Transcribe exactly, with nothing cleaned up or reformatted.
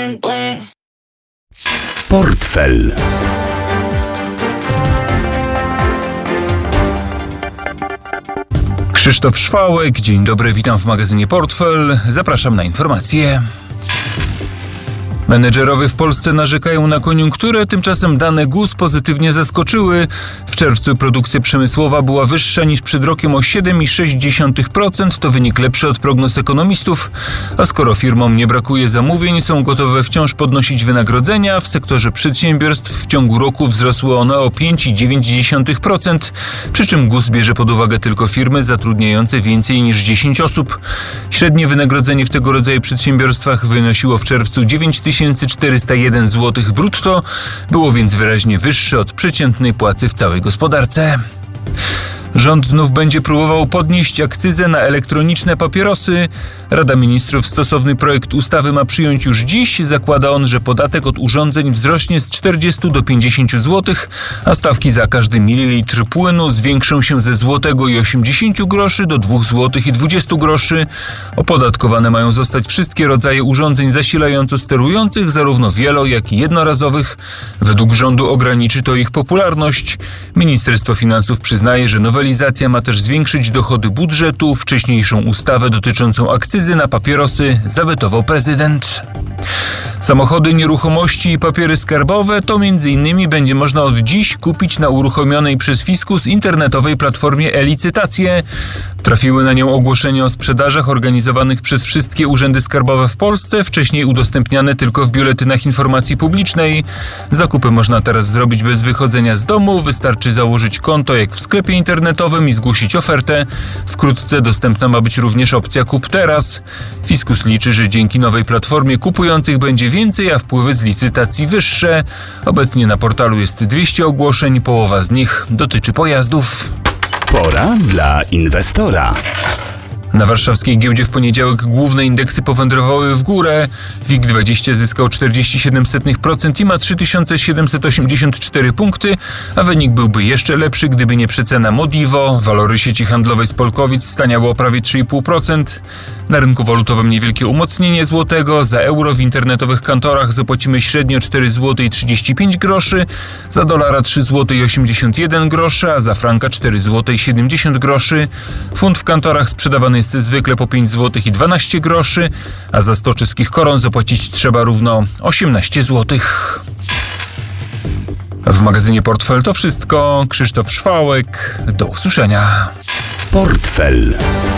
bling, bling. Portfel. Krzysztof Szwałek, dzień dobry, witam w magazynie Portfel. Zapraszam na informacje. Menedżerowie w Polsce narzekają na koniunkturę, tymczasem dane G U S pozytywnie zaskoczyły. W czerwcu produkcja przemysłowa była wyższa niż przed rokiem o siedem przecinek sześć procent, to wynik lepszy od prognoz ekonomistów. A skoro firmom nie brakuje zamówień, są gotowe wciąż podnosić wynagrodzenia. W sektorze przedsiębiorstw w ciągu roku wzrosły one o pięć przecinek dziewięć procent, przy czym G U S bierze pod uwagę tylko firmy zatrudniające więcej niż dziesięć osób. Średnie wynagrodzenie w tego rodzaju przedsiębiorstwach wynosiło w czerwcu dziewięć tysięcy czterysta jeden złotych brutto, było więc wyraźnie wyższe od przeciętnej płacy w całej gospodarce. Rząd znów będzie próbował podnieść akcyzę na elektroniczne papierosy. Rada Ministrów stosowny projekt ustawy ma przyjąć już dziś. Zakłada on, że podatek od urządzeń wzrośnie z czterdziestu do pięćdziesięciu złotych, a stawki za każdy mililitr płynu zwiększą się ze złotego i osiemdziesięciu groszy do dwóch złotych i dwudziestu groszy. Opodatkowane mają zostać wszystkie rodzaje urządzeń zasilająco-sterujących, zarówno wielo, jak i jednorazowych. Według rządu ograniczy to ich popularność. Ministerstwo Finansów przyznaje, że nowe Nowelizacja ma też zwiększyć dochody budżetu. Wcześniejszą ustawę dotyczącą akcyzy na papierosy zawetował prezydent. Samochody, nieruchomości i papiery skarbowe to między innymi będzie można od dziś kupić na uruchomionej przez Fiskus internetowej platformie e-licytacje. Trafiły na nią ogłoszenia o sprzedażach organizowanych przez wszystkie urzędy skarbowe w Polsce, wcześniej udostępniane tylko w biuletynach informacji publicznej. Zakupy można teraz zrobić bez wychodzenia z domu, wystarczy założyć konto jak w sklepie internetowym i zgłosić ofertę. Wkrótce dostępna ma być również opcja kup teraz. Fiskus liczy, że dzięki nowej platformie kupujących będzie więcej, a wpływy z licytacji wyższe. Obecnie na portalu jest dwieście ogłoszeń, połowa z nich dotyczy pojazdów. Pora dla inwestora. Na warszawskiej giełdzie w poniedziałek główne indeksy powędrowały w górę. WIG dwadzieścia zyskał czterdzieści siedem procent i ma trzy tysiące siedemset osiemdziesiąt cztery punkty, a wynik byłby jeszcze lepszy, gdyby nie przecena Modivo. Walory sieci handlowej z Polkowic staniało o prawie trzy i pół procent. Na rynku walutowym niewielkie umocnienie złotego. Za euro w internetowych kantorach zapłacimy średnio cztery złote i trzydzieści pięć groszy, za dolara trzy złote i osiemdziesiąt jeden groszy, a za franka cztery złote i siedemdziesiąt groszy. Funt w kantorach sprzedawany jest zwykle po pięć złotych i dwanaście groszy, a za sto czeskich koron zapłacić trzeba równo osiemnaście złotych. W magazynie Portfel to wszystko. Krzysztof Szwałek. Do usłyszenia. Portfel.